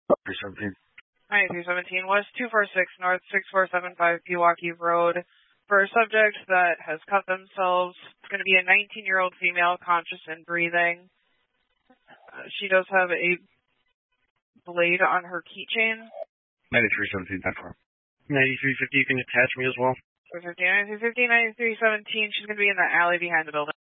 317. 9317 West 246 North 6475 Pewaukee Road. For a subject that has cut themselves, it's going to be a 19-year-old female, conscious and breathing. She does have a blade on her keychain. 9317, 10-4. 9350, you can attach me as well. 9350, 9317. She's going to be in the alley behind the building.